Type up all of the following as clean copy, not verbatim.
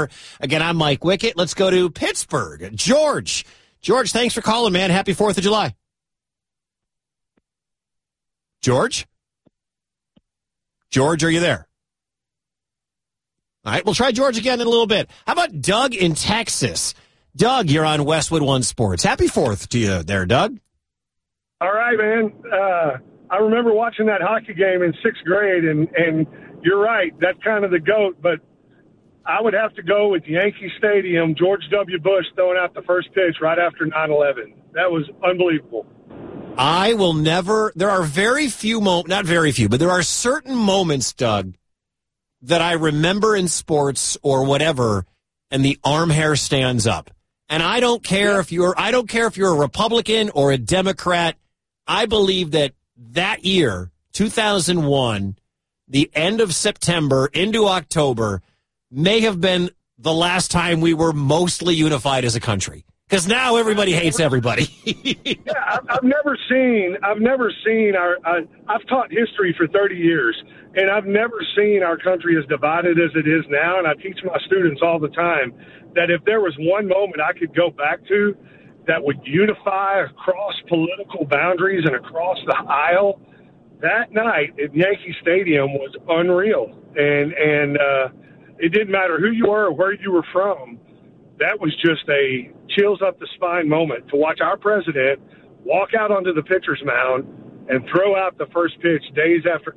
Hour. Again, I'm Mike Wickett. Let's go to Pittsburgh. George, thanks for calling, man. Happy 4th of July. George, are you there? All right, we'll try George again in a little bit. How about Doug in Texas? Doug, you're on Westwood One Sports. Happy 4th to you there, Doug. All right, man. I remember watching that hockey game in 6th grade, and you're right, that's kind of the GOAT, but I would have to go with Yankee Stadium, George W. Bush throwing out the first pitch right after 9/11. That was unbelievable. I will never – there are very few moments – not very few, but there are certain moments, Doug, that I remember in sports or whatever, and the arm hair stands up. And I don't care if you're a Republican or a Democrat. I believe that year, 2001, the end of September into October, may have been the last time we were mostly unified as a country. Because now everybody hates everybody. Yeah, I've never seen I've taught history for 30 years, and I've never seen our country as divided as it is now. And I teach my students all the time that if there was one moment I could go back to that would unify across political boundaries and across the aisle, that night at Yankee Stadium was unreal. And it didn't matter who you were or where you were from. That was just a chills up the spine moment to watch our president walk out onto the pitcher's mound and throw out the first pitch days after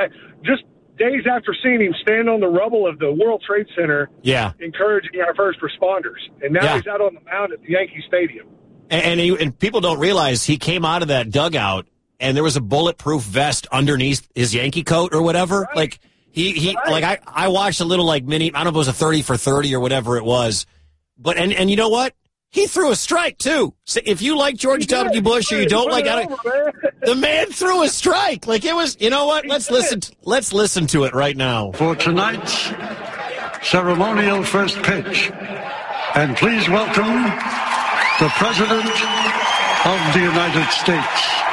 seeing him stand on the rubble of the World Trade Center, encouraging our first responders. And now he's out on the mound at the Yankee Stadium. And people don't realize he came out of that dugout and there was a bulletproof vest underneath his Yankee coat or whatever. Right. Like I watched a little mini, I don't know if it was a 30 for 30 or whatever it was. But and you know what? He threw a strike too. So if you like George W. Bush or you don't like the man threw a strike. Like it was, you know what? Let's listen to it right now. For tonight's ceremonial first pitch. And please welcome the President of the United States.